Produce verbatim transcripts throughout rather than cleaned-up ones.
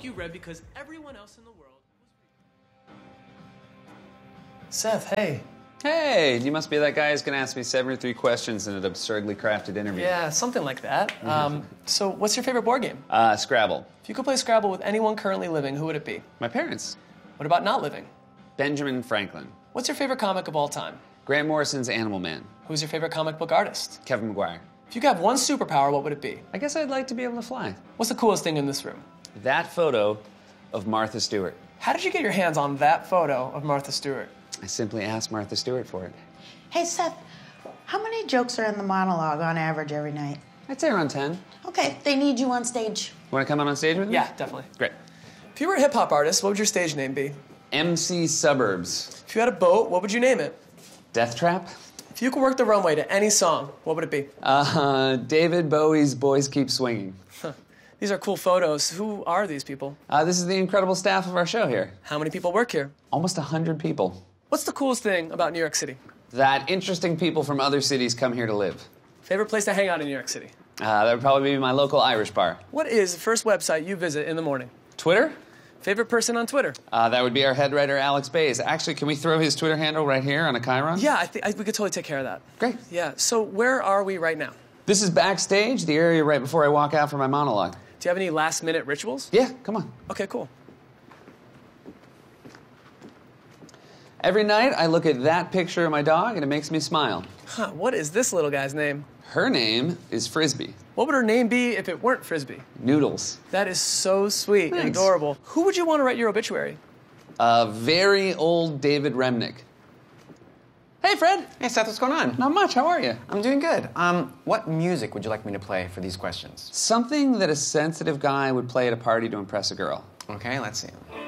you read because everyone else in the world was reading. Seth, hey. Hey, you must be that guy who's going to ask me seventy-three questions in an absurdly crafted interview. Yeah, something like that. Um, so what's your favorite board game? Uh, Scrabble. If you could play Scrabble with anyone currently living, who would it be? My parents. What about not living? Benjamin Franklin. What's your favorite comic of all time? Grant Morrison's Animal Man. Who's your favorite comic book artist? Kevin McGuire. If you could have one superpower, what would it be? I guess I'd like to be able to fly. What's the coolest thing in this room? That photo of Martha Stewart. How did you get your hands on that photo of Martha Stewart? I simply asked Martha Stewart for it. Hey, Seth, how many jokes are in the monologue on average every night? I'd say around ten. Okay, they need you on stage. Want to come out on stage with me? Yeah, definitely. Great. If you were a hip-hop artist, what would your stage name be? M C Suburbs. If you had a boat, what would you name it? Death Trap? If you could work the runway to any song, what would it be? Uh, David Bowie's Boys Keep Swinging. Huh. These are cool photos. Who are these people? Uh, this is the incredible staff of our show here. How many people work here? Almost a hundred people. What's the coolest thing about New York City? That interesting people from other cities come here to live. Favorite place to hang out in New York City? Uh, that would probably be my local Irish bar. What is the first website you visit in the morning? Twitter? Favorite person on Twitter? Uh, that would be our head writer, Alex Bays. Actually, can we throw his Twitter handle right here on a chyron? Yeah, I think we could totally take care of that. Great. Yeah, so where are we right now? This is backstage, the area right before I walk out for my monologue. Do you have any last-minute rituals? Yeah, come on. Okay, cool. Every night, I look at that picture of my dog, and it makes me smile. Huh, what is this little guy's name? Her name is Frisbee. What would her name be if it weren't Frisbee? Noodles. That is so sweet and Thanks. adorable. Who would you want to write your obituary? A very old David Remnick. Hey, Fred. Hey, Seth, what's going on? Not much. How are you? I'm doing good. Um, what music would you like me to play for these questions? Something that a sensitive guy would play at a party to impress a girl. Okay, let's see.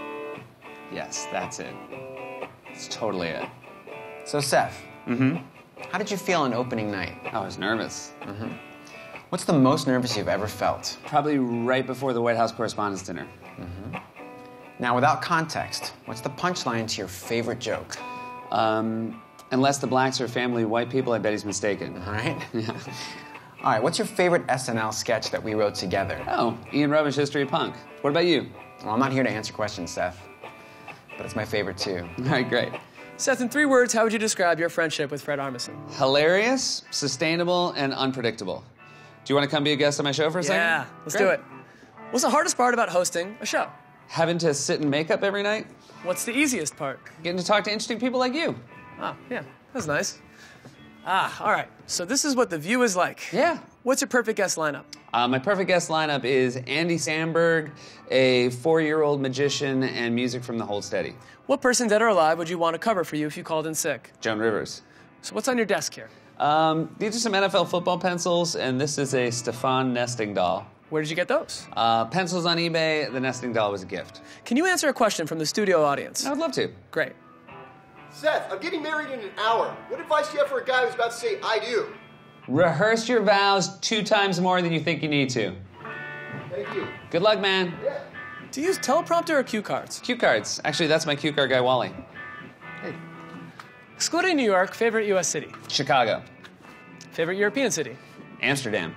Yes, that's it. It's totally it. So, Seth. Mm-hmm. How did you feel on opening night? I was nervous. Mm-hmm. What's the most nervous you've ever felt? Probably right before the White House Correspondents' Dinner. Mm-hmm. Now, without context, what's the punchline to your favorite joke? Um, unless the blacks are family white people, I bet he's mistaken. All right. Yeah. All right, what's your favorite S N L sketch that we wrote together? Oh, Ian Rubbish History of Punk. What about you? Well, I'm not here to answer questions, Seth, but it's my favorite, too. All right, great. Seth, in three words, how would you describe your friendship with Fred Armisen? Hilarious, sustainable, and unpredictable. Do you want to come be a guest on my show for a second? Yeah, let's Great. do it. What's the hardest part about hosting a show? Having to sit in makeup every night? What's the easiest part? Getting to talk to interesting people like you. Oh, yeah, that's nice. Ah, all right, so this is what The View is like. Yeah. What's your perfect guest lineup? Uh, my perfect guest lineup is Andy Samberg, a four-year-old magician, and music from the Hold Steady. What person, dead or alive, would you want to cover for you if you called in sick? Joan Rivers. So what's on your desk here? Um, these are some N F L football pencils, and this is a Stefan nesting doll. Where did you get those? Uh, pencils on eBay. The nesting doll was a gift. Can you answer a question from the studio audience? I would love to. Great. Seth, I'm getting married in an hour. What advice do you have for a guy who's about to say, I do? Rehearse your vows two times more than you think you need to. Thank you. Good luck, man. Yeah. Do you use teleprompter or cue cards? Cue cards. Actually, that's my cue card guy, Wally. Hey. Excluding New York, favorite U S city? Chicago. Favorite European city? Amsterdam.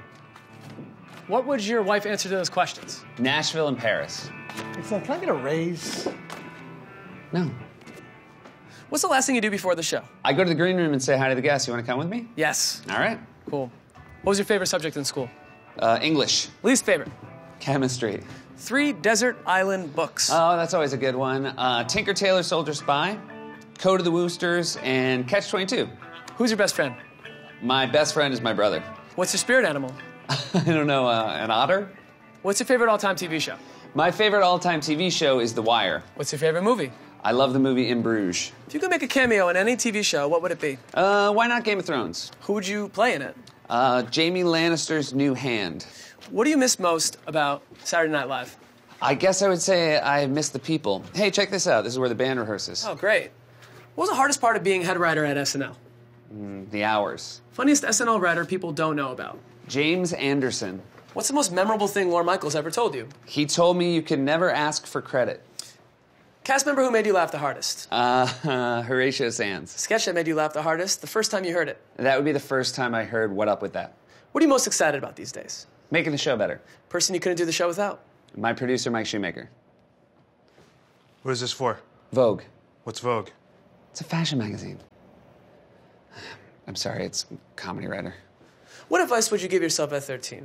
What would your wife answer to those questions? Nashville and Paris. Hey, Seth, can I get a raise? No. What's the last thing you do before the show? I go to the green room and say hi to the guests. You want to come with me? Yes. All right. Cool. What was your favorite subject in school? Uh, English. Least favorite? Chemistry. Three desert island books. Oh, that's always a good one. Uh, Tinker Tailor Soldier Spy, Code of the Woosters, and Catch twenty-two. Who's your best friend? My best friend is my brother. What's your spirit animal? I don't know, uh, an otter? What's your favorite all-time T V show? My favorite all-time T V show is The Wire. What's your favorite movie? I love the movie In Bruges. If you could make a cameo in any T V show, what would it be? Uh, why not Game of Thrones? Who would you play in it? Uh, Jamie Lannister's new hand. What do you miss most about Saturday Night Live? I guess I would say I miss the people. Hey, check this out. This is where the band rehearses. Oh, great. What was the hardest part of being head writer at S N L? Mm, the hours. Funniest S N L writer people don't know about? James Anderson. What's the most memorable thing Lorne Michaels ever told you? He told me you can never ask for credit. Cast member who made you laugh the hardest? Uh, uh, Horatio Sands. Sketch that made you laugh the hardest, the first time you heard it? That would be the first time I heard What Up With That. What are you most excited about these days? Making the show better. Person you couldn't do the show without? My producer, Mike Shoemaker. What is this for? Vogue. What's Vogue? It's a fashion magazine. I'm sorry, it's a comedy writer. What advice would you give yourself at thirteen?